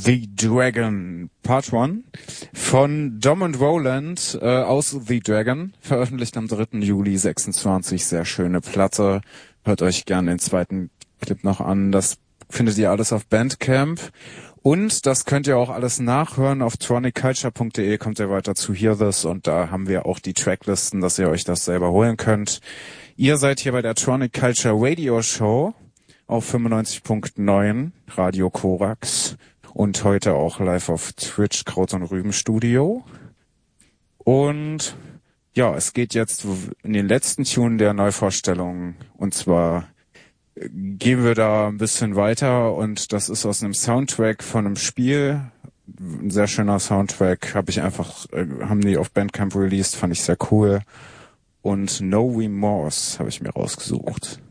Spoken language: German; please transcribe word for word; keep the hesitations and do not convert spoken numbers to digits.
The Dragon Part eins von Dom und Roland äh, aus The Dragon, veröffentlicht am dritten Juli sechsundzwanzig. Sehr schöne Platte. Hört euch gerne den zweiten Clip noch an. Das findet ihr alles auf Bandcamp. Und das könnt ihr auch alles nachhören. Auf tronic culture punkt de kommt ihr weiter zu Hear This und da haben wir auch die Tracklisten, dass ihr euch das selber holen könnt. Ihr seid hier bei der Tronic Culture Radio Show auf fünfundneunzig Komma neun Radio Korax und heute auch live auf Twitch, Kraut und Rüben Studio. Und ja, es geht jetzt in den letzten Tune der Neuvorstellung und zwar gehen wir da ein bisschen weiter und das ist aus einem Soundtrack von einem Spiel. Ein sehr schöner Soundtrack, habe ich einfach, äh, haben die auf Bandcamp released, fand ich sehr cool. Und No Remorse habe ich mir rausgesucht.